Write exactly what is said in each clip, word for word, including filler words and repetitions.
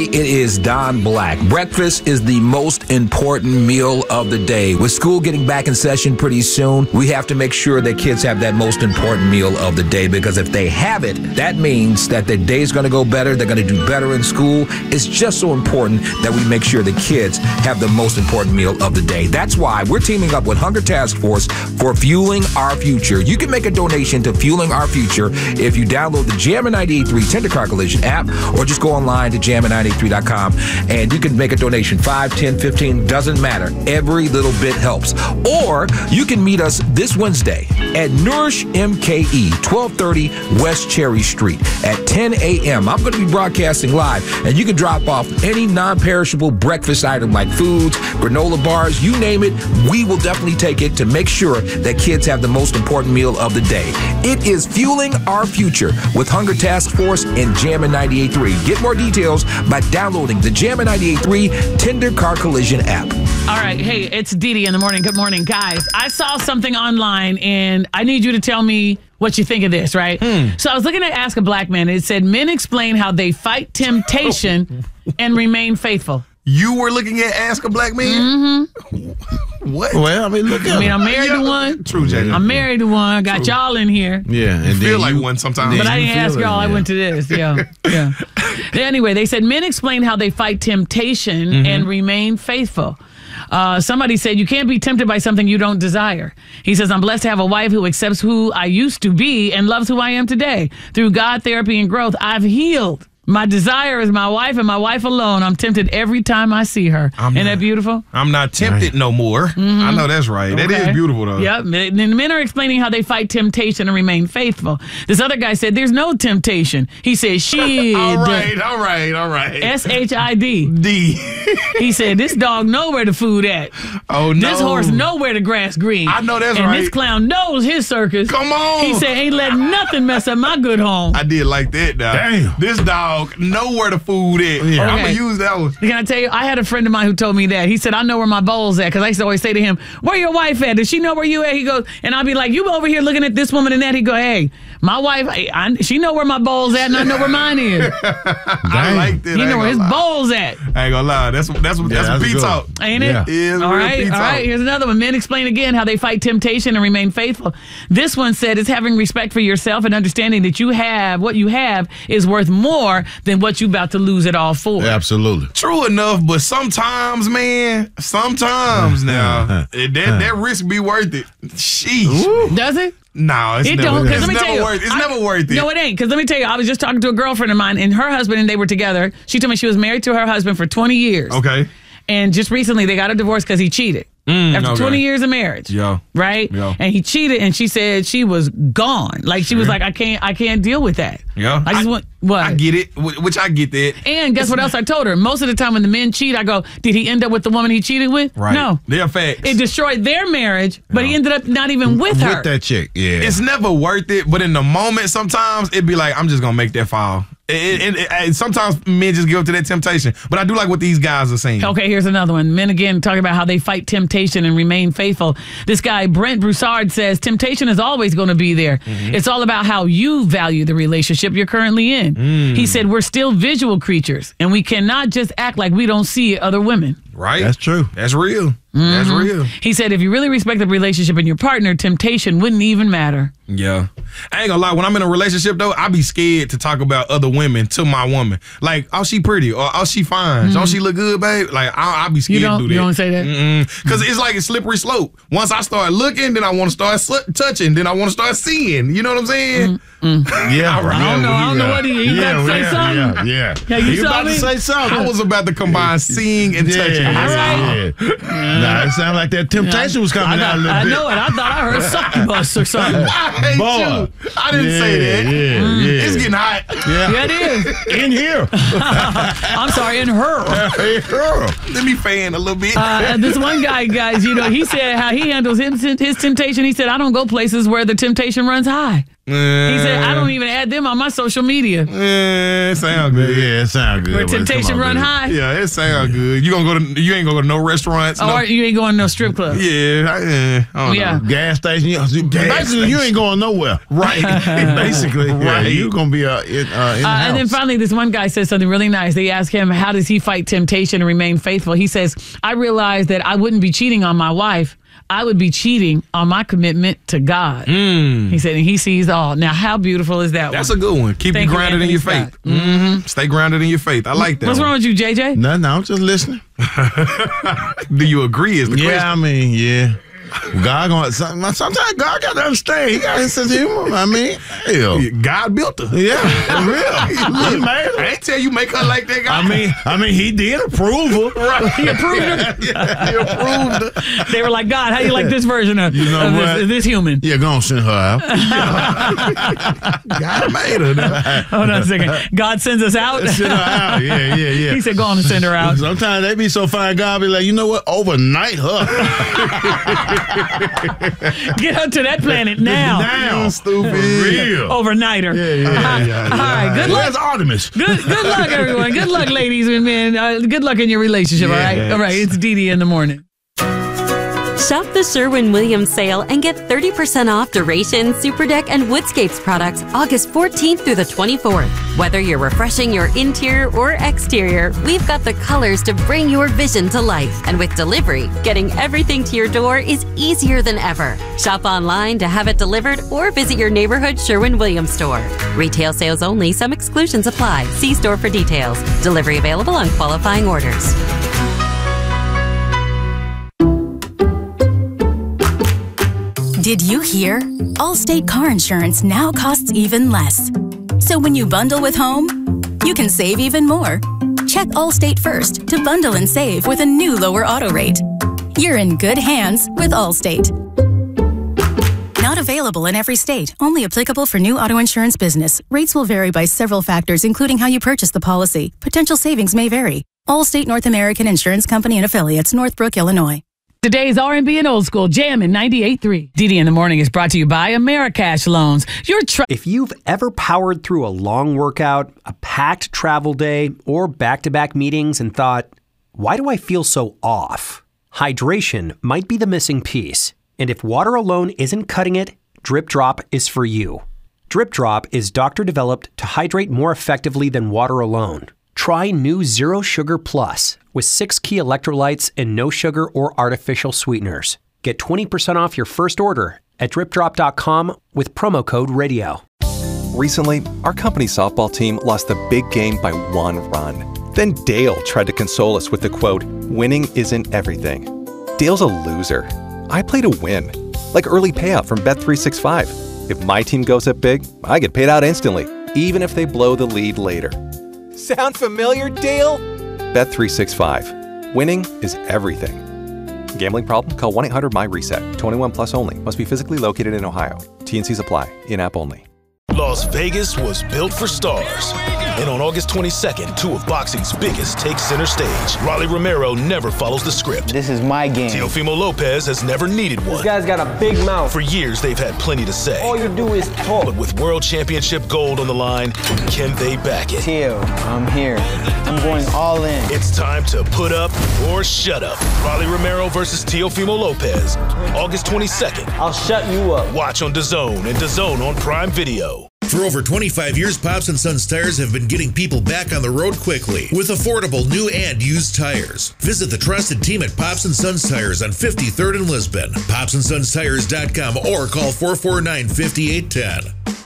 It is Don Black. Breakfast is the most important meal of the day. With school getting back in session pretty soon, we have to make sure that kids have that most important meal of the day, because if they have it, that means that their day's going to go better. They're going to do better in school. It's just so important that we make sure the kids have the most important meal of the day. That's why we're teaming up with Hunger Task Force for Fueling Our Future. You can make a donation to Fueling Our Future if you download the Jammin ninety-eight point three Tender Car Collision app, or just go online to jammin ninety-eight three dot com and you can make a donation. five, ten, fifteen, doesn't matter. Every little bit helps. Or you can meet us this Wednesday at Nourish M K E, twelve thirty West Cherry Street at ten a.m. I'm going to be broadcasting live, and you can drop off any non-perishable breakfast item like foods, granola bars, you name it. We will definitely take it to make sure that kids have the most important meal of the day. It is Fueling Our Future with Hunger Task Force and Jammin ninety-eight point three. Get more details by downloading the Jammin ninety-eight point three Tender Car Collision app. All right. Hey, it's Dee Dee in the morning. Good morning, guys. I saw something online, and I need you to tell me what you think of this, right? Hmm. So I was looking at Ask a Black Man, and it said, men explain how they fight temptation and remain faithful. You were looking at Ask a Black Man? Mm-hmm. What? Well, I mean, look at I mean, I'm married yeah. to one. True, Jay. I'm married to one. I got True. y'all in here. Yeah. And you feel like you, one sometimes. But I didn't ask y'all. It, yeah. I went to this. Yeah. yeah. Anyway, they said men explain how they fight temptation mm-hmm. and remain faithful. Uh, somebody said, you can't be tempted by something you don't desire. He says, I'm blessed to have a wife who accepts who I used to be and loves who I am today. Through God, therapy, and growth, I've healed. My desire is my wife and my wife alone. I'm tempted every time I see her. I'm Isn't not, that beautiful? I'm not tempted right. no more. Mm-hmm. I know that's right. Okay. That is beautiful, though. Yep. And men are explaining how they fight temptation and remain faithful. This other guy said, there's no temptation. He said, shit. all right, all right, all right. S H I D. D. He said, this dog know where the food at. Oh, no. This horse know where the grass green. I know that's and right. And this clown knows his circus. Come on. He said, ain't letting nothing mess up my good home. I did like that, dog. Damn. This dog know where the food is. Yeah. Okay. I'm going to use that one. Can I tell you, I had a friend of mine who told me that. He said, I know where my bowl's at, because I used to always say to him, where your wife at? Does she know where you at? He goes, and I'll be like, you over here looking at this woman and that. He go, hey, my wife, I, I, she know where my bowl's at, and I know where mine is. I like that. You know where his lie. bowl's at. I ain't gonna lie. That's that's what yeah, that's, that's what talk. Ain't it? Yeah. It all right, all right. Here's another one. Men explain again how they fight temptation and remain faithful. This one said, it's having respect for yourself and understanding that you have, what you have is worth more than what you about to lose it all for. Absolutely. True enough, but sometimes, man, sometimes now, that, that risk be worth it. Sheesh. Ooh. Does it? No, it's it never, don't, it's let me never tell you, worth it. It's I, never worth it. No, it ain't. Because let me tell you, I was just talking to a girlfriend of mine, and her husband and they were together. She told me she was married to her husband for twenty years. Okay. And just recently, they got a divorce because he cheated. Mm, After okay. twenty years of marriage. Yeah. Right? Yeah. And he cheated, and she said she was gone. Like, she was like, I can't I can't deal with that. Yeah. I just I, want, what? I get it, which I get that. And guess what else I told her? Most of the time when the men cheat, I go, did he end up with the woman he cheated with? Right. No. They're facts. It destroyed their marriage, but yeah. he ended up not even with her. With that chick, yeah. It's never worth it, but in the moment, sometimes it'd be like, I'm just going to make that fall. And, and, and sometimes men just give up to that temptation. But I do like what these guys are saying. Okay, here's another one. Men, again, talking about how they fight temptation and remain faithful. This guy, Brent Broussard, says temptation is always going to be there. Mm-hmm. It's all about how you value the relationship you're currently in. Mm. He said, we're still visual creatures, and we cannot just act like we don't see other women. Right? That's true. That's real. Mm-hmm. That's real. He said, if you really respect the relationship and your partner, temptation wouldn't even matter. Yeah. I ain't gonna lie. When I'm in a relationship, though, I be scared to talk about other women to my woman. Like, oh, she pretty, or oh, she fine. Mm-hmm. Don't she look good, babe? Like, I, I be scared you don't, to do that. You don't say that? Mm-mm. Because it's like a slippery slope. Once I start looking, then I want to start sl- touching, then I want to start seeing. You know what I'm saying? Mm-hmm. Yeah. I don't know. I don't know what he, he yeah, about to say yeah, something. Yeah, yeah. yeah you he about me? to say something. I was about to combine seeing and yeah, touching. All right. Yeah. Nah, it sounded like that temptation yeah. was coming I, out a little I bit. know it. I thought I heard succubus or something. I hate Boy. you. I didn't yeah, say that. Yeah, mm. yeah. It's getting hot. Yeah, yeah it is. In here. I'm sorry, in her. Let me fan a little bit. Uh, this one guy, guys, you know, he said how he handles his, his temptation. He said, I don't go places where the temptation runs high. Uh, he said, I don't even add them on my social media. Uh, it sound good. Yeah, it sound good. Where temptation run high. Yeah, it sound good. You gonna go to you ain't gonna go to no restaurants. Or no. you ain't going to no strip club. Yeah, I, eh, I don't Yeah. know. Gas station. You, Gas basically, you ain't going nowhere. Right. Basically, yeah, Right. you're gonna be uh, in, uh, in the Uh, house. and then finally, this one guy says something really nice. They ask him, how does he fight temptation and remain faithful? He says, I realized that I wouldn't be cheating on my wife. I would be cheating on my commitment to God. He said, and he sees all. Now, how beautiful is that That's one? a good one. Keep Thank you you, grounded in Anthony your Scott. faith. Mm-hmm. Stay grounded in your faith. I like that. What's one. wrong with you, J J? Nothing. I'm just listening. Do you agree? Is the Yeah, question? I mean, yeah. God gonna some- sometimes God got to understand. He got his sense of humor. I mean, hell, God built her. yeah, for real. He made her. I ain't tell you make her like that, God. I mean, I mean, he did approve her. right. He approved her. He approved her. They were like, God, how do you like this version of, You know of what? this, this human? Yeah, go on, send her out. God made her. Now. Hold on a second. God sends us out. Send her out. Yeah, yeah, yeah. He said, go on and send her out. Sometimes they be so fine, God be like, you know what? Overnight her. Get her to that planet now. Now. Stupid. Real. Overnighter. Yeah, yeah, yeah, yeah. All right, good luck. Where's Artemis? Good, good luck, everyone. Good luck, ladies and men. Uh, good luck in your relationship, all right? Yes. All right, it's Dee Dee in the morning. Shop the Sherwin-Williams sale and get thirty percent off Duration, Superdeck, and Woodscapes products August fourteenth through the twenty-fourth. Whether you're refreshing your interior or exterior, we've got the colors to bring your vision to life. And with delivery, getting everything to your door is easier than ever. Shop online to have it delivered or visit your neighborhood Sherwin-Williams store. Retail sales only. Some exclusions apply. See store for details. Delivery available on qualifying orders. Did you hear? Allstate car insurance now costs even less. So when you bundle with home, you can save even more. Check Allstate first to bundle and save with a new lower auto rate. You're in good hands with Allstate. Not available in every state. Only applicable for new auto insurance business. Rates will vary by several factors, including how you purchase the policy. Potential savings may vary. Allstate North American Insurance Company and Affiliates, Northbrook, Illinois. Today's R and B and Old School Jam in ninety-eight point three. Dee Dee in the morning is brought to you by Americash Loans. Your tr- If you've ever powered through a long workout, a packed travel day, or back-to-back meetings and thought, why do I feel so off? Hydration might be the missing piece. And if water alone isn't cutting it, Drip Drop is for you. Drip Drop is doctor-developed to hydrate more effectively than water alone. Try new Zero Sugar Plus with six key electrolytes and no sugar or artificial sweeteners. Get twenty percent off your first order at drip drop dot com with promo code radio. Recently, our company softball team lost the big game by one run. Then Dale tried to console us with the quote, "Winning isn't everything." Dale's a loser. I play to win, like early payout from Bet three sixty-five. If my team goes up big, I get paid out instantly, even if they blow the lead later. Sound familiar, Dale? Bet three sixty-five. Winning is everything. Gambling problem? Call one eight hundred my reset. twenty-one plus only. Must be physically located in Ohio. T N Cs apply. In-app only. Las Vegas was built for stars. And on August twenty-second, two of boxing's biggest take center stage. Rolly Romero never follows the script. This is my game. Teofimo Lopez has never needed one. This guy's got a big mouth. For years, they've had plenty to say. All you do is talk. But with world championship gold on the line, can they back it? Teo, I'm here. I'm going all in. It's time to put up or shut up. Rolly Romero versus Teofimo Lopez. August twenty-second. I'll shut you up. Watch on DAZN and DAZN on Prime Video. For over twenty-five years, Pops and Sons Tires have been getting people back on the road quickly with affordable new and used tires. Visit the trusted team at Pops and Sons Tires on fifty-third in Lisbon, pops and sons tires dot com, or call four four nine, five eight one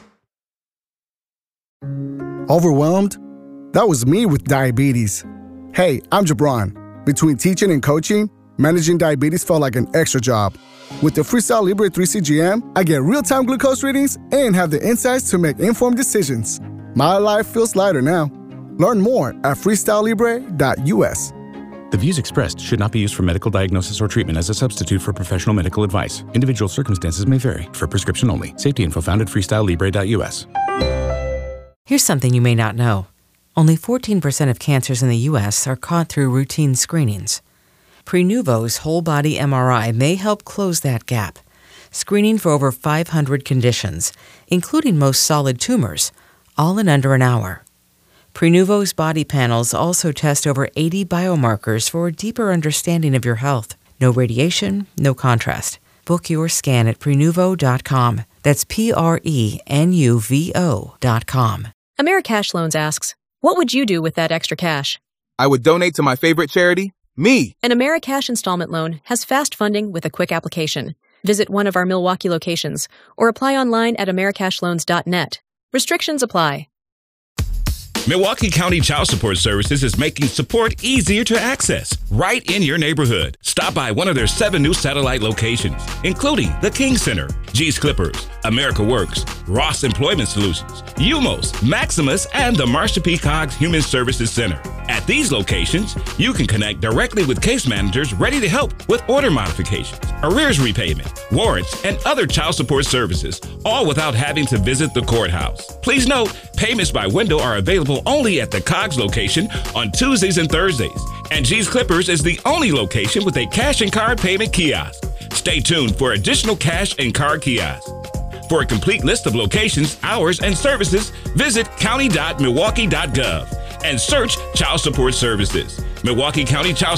zero. Overwhelmed? That was me with diabetes. Hey, I'm Jabron. Between teaching and coaching, managing diabetes felt like an extra job. With the Freestyle Libre three C G M, I get real-time glucose readings and have the insights to make informed decisions. My life feels lighter now. Learn more at freestyle libre dot u s. The views expressed should not be used for medical diagnosis or treatment as a substitute for professional medical advice. Individual circumstances may vary. For prescription only. Safety info found at freestyle libre dot u s. Here's something you may not know. Only fourteen percent of cancers in the U S are caught through routine screenings. Prenuvo's whole-body M R I may help close that gap, screening for over five hundred conditions, including most solid tumors, all in under an hour. Prenuvo's body panels also test over eighty biomarkers for a deeper understanding of your health. No radiation, no contrast. Book your scan at prenuvo dot com. That's P R E N U V O dot com. Americash Loans asks, what would you do with that extra cash? I would donate to my favorite charity, me. An Americash installment loan has fast funding with a quick application. Visit one of our Milwaukee locations or apply online at americash loans dot net. Restrictions apply. Milwaukee County Child Support Services is making support easier to access right in your neighborhood. Stop by one of their seven new satellite locations, including the King Center, G's Clippers, America Works, Ross Employment Solutions, Umos, Maximus, and the Marsha P. Cogs Human Services Center. At these locations, you can connect directly with case managers ready to help with order modifications, arrears repayment, warrants, and other child support services, all without having to visit the courthouse. Please note, payments by window are available only at the Cogs location on Tuesdays and Thursdays, and G's Clippers is the only location with a cash and card payment kiosk. Stay tuned for additional cash and card kiosks. For a complete list of locations, hours, and services, visit county dot milwaukee dot gov and search Child Support Services. Milwaukee County Child